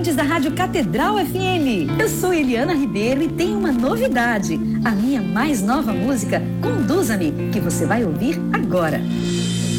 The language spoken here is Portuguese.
ouvintes da Rádio Catedral FM. Eu sou Eliana Ribeiro e tenho uma novidade. A minha mais nova música, Conduza-me, que você vai ouvir agora.